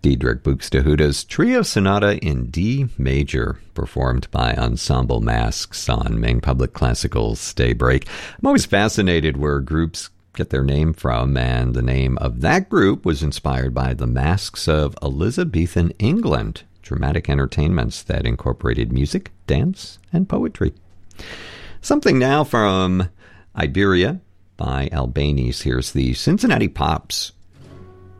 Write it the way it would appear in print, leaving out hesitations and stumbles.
Diedrich Buxtehude's Trio Sonata in D major, performed by Ensemble Masks on Maine Public Classical's Daybreak. I'm always fascinated where groups get their name from, and the name of that group was inspired by the Masks of Elizabethan England, dramatic entertainments that incorporated music, dance, and poetry. Something now from Iberia by Albanese. Here's the Cincinnati Pops.